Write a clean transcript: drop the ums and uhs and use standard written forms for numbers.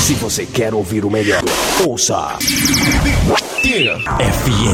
Se você quer ouvir o melhor, ouça FM.